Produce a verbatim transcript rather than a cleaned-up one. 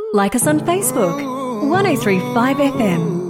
Like us on Facebook, one oh three five F M.